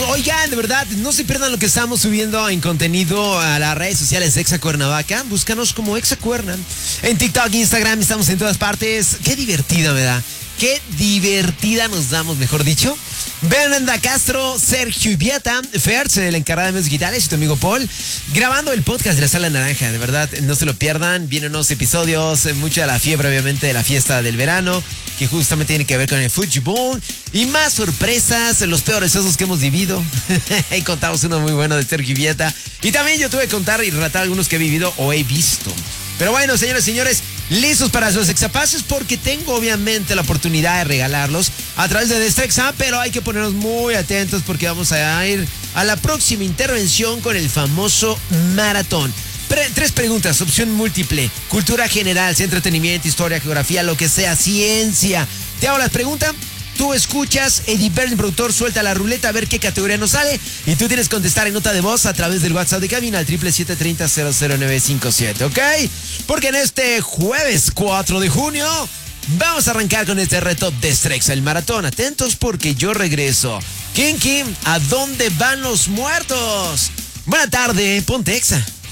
Oigan, de verdad, no se pierdan lo que estamos subiendo en contenido a las redes sociales de Exa Cuernavaca. Búscanos como Exa Cuerna. En TikTok, Instagram, estamos en todas partes. Qué divertida me da. Qué divertida nos damos, mejor dicho. Brenda Castro, Sergio Ibieta, Ferz, el encargado de medios digitales, y tu amigo Paul, grabando el podcast de la Sala Naranja. De verdad, no se lo pierdan. Vienen unos episodios, mucha de la fiebre, obviamente, de la fiesta del verano, que justamente tiene que ver con el fútbol. Y más sorpresas, los peores osos que hemos vivido. Ahí contamos uno muy bueno de Sergio Ibieta. Y también yo tuve que contar y relatar algunos que he vivido o he visto. Pero bueno, señores y señores, listos para los exapases porque tengo obviamente la oportunidad de regalarlos a través de Destrexa, pero hay que ponernos muy atentos porque vamos a ir a la próxima intervención con el famoso maratón. Tres preguntas, opción múltiple, cultura general, entretenimiento, historia, geografía, lo que sea, ciencia. Te hago las preguntas. Tú escuchas, Eddie Berlin, productor, suelta la ruleta a ver qué categoría nos sale. Y tú tienes que contestar en nota de voz a través del WhatsApp de cabina al 777-300957, ¿ok? Porque en este jueves 4 de junio vamos a arrancar con este reto de Destrexa, el maratón. Atentos porque yo regreso. Kinky, ¿a dónde van los muertos? Buena tarde, ponte Exa.